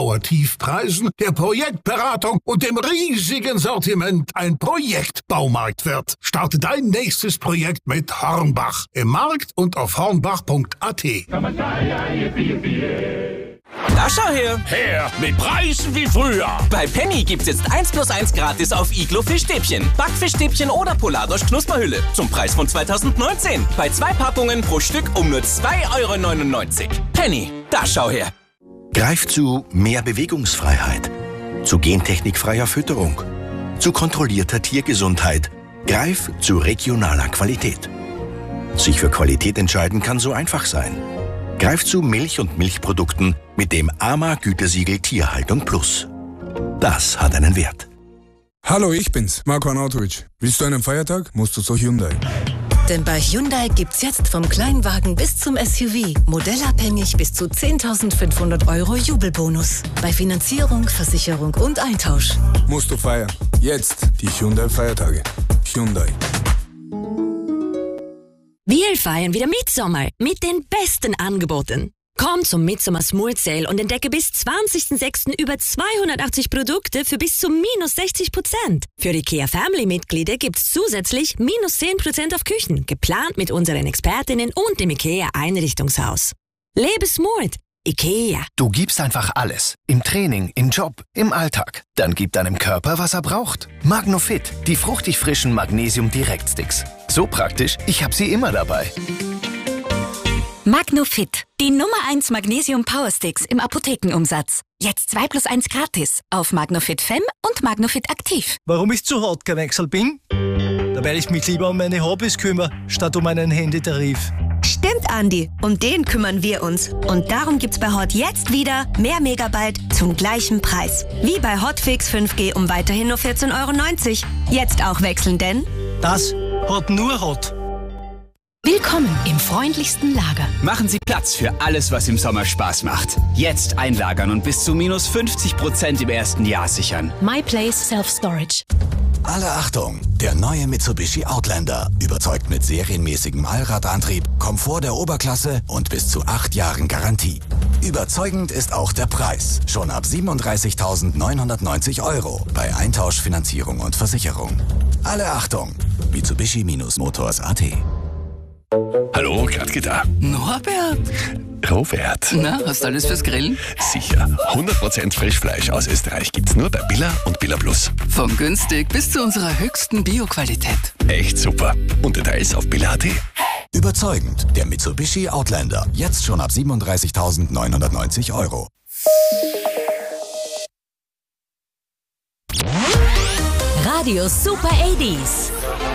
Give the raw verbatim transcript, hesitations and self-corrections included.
Dauertiefpreisen, der Projektberatung und dem riesigen Sortiment ein Projektbaumarkt wird. Starte dein nächstes Projekt mit Hornbach im Markt und auf hornbach punkt a t. Da schau her! Her mit Preisen wie früher! Bei Penny gibt's jetzt eins plus eins gratis auf Iglo Fischstäbchen, Backfischstäbchen oder Polardosch Knusperhülle zum Preis von zweitausendneunzehn. Bei zwei Packungen pro Stück um nur zwei Euro neunundneunzig. Penny, da schau her! Greif zu mehr Bewegungsfreiheit, zu gentechnikfreier Fütterung, zu kontrollierter Tiergesundheit. Greif zu regionaler Qualität. Sich für Qualität entscheiden kann so einfach sein. Greif zu Milch und Milchprodukten mit dem A M A-Gütesiegel Tierhaltung Plus. Das hat einen Wert. Hallo, ich bin's, Marco Arnautovic. Willst du einen Feiertag, musst du zu Hyundai. Denn bei Hyundai gibt's jetzt vom Kleinwagen bis zum S U V modellabhängig bis zu zehntausendfünfhundert Euro Jubelbonus. Bei Finanzierung, Versicherung und Eintausch. Musst du feiern. Jetzt die Hyundai-Feiertage. Hyundai. Wir feiern wieder Mitsommer mit den besten Angeboten. Komm zum Mitsommer Smooth Sale und entdecke bis zwanzigsten sechsten über zweihundertachtzig Produkte für bis zu minus sechzig Prozent. Für IKEA Family-Mitglieder gibt's zusätzlich minus zehn Prozent auf Küchen, geplant mit unseren Expertinnen und dem IKEA Einrichtungshaus. Lebe smooth. IKEA. Du gibst einfach alles. Im Training, im Job, im Alltag. Dann gib deinem Körper, was er braucht. Magnofit, die fruchtig frischen Magnesium-Direktsticks. So praktisch, ich habe sie immer dabei. Magnofit, die Nummer eins Magnesium Powersticks im Apothekenumsatz. Jetzt zwei plus eins gratis auf Magnofit Fem und Magnofit Aktiv. Warum ich zu hart gewechselt bin? Da weil ich mich lieber um meine Hobbys kümmere, statt um einen Handytarif. Stimmt, Andi. Um den kümmern wir uns. Und darum gibt's bei Hot jetzt wieder mehr Megabyte zum gleichen Preis. Wie bei Hotfix fünf G um weiterhin nur vierzehn Euro neunzig. Jetzt auch wechseln, denn... Das hat nur Hot. Willkommen im freundlichsten Lager. Machen Sie Platz für alles, was im Sommer Spaß macht. Jetzt einlagern und bis zu minus fünfzig Prozent im ersten Jahr sichern. MyPlace Self-Storage. Alle Achtung! Der neue Mitsubishi Outlander überzeugt mit serienmäßigem Allradantrieb, Komfort der Oberklasse und bis zu acht Jahren Garantie. Überzeugend ist auch der Preis. Schon ab siebenunddreißigtausendneunhundertneunzig Euro bei Eintausch, Finanzierung und Versicherung. Alle Achtung! Mitsubishi-Motors punkt a t. Hallo, Gradke da. Norbert? Robert. Na, hast du alles fürs Grillen? Sicher. hundert Prozent Frischfleisch aus Österreich gibt's nur bei Billa und Billa Plus. Von günstig bis zu unserer höchsten Bio-Qualität. Echt super. Und Details auf billa punkt a t. Überzeugend. Der Mitsubishi Outlander. Jetzt schon ab siebenunddreißigtausendneunhundertneunzig Euro. Radio Super achtziger.